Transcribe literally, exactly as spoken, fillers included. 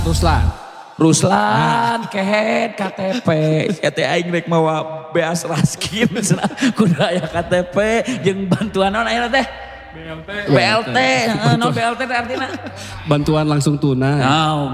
Ruslan. Ruslan, kehead, K T P, saya teh aing rek mawa beas raskin, kudu aya K T P, jeung bantuan naon aya teh? B L T. B L T, no B L T teh artinya? Bantuan langsung tunai. Oh,